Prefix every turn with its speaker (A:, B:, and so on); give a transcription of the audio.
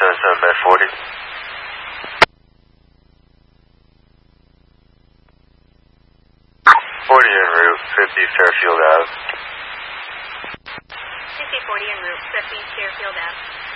A: 77 by 40. 40 en route 50 Fairfield Ave.
B: 6040 en route 50 Fairfield Ave.